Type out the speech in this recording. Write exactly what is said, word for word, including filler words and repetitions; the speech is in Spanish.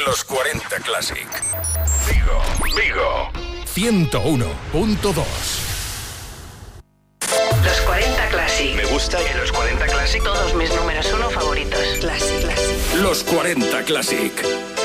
Los cuarenta Classic. Vigo, Vigo. ciento uno punto dos. Los cuarenta Classic. Me gusta que los cuarenta Classic. Todos mis números uno favoritos. Classic, Classic. Los cuarenta Classic.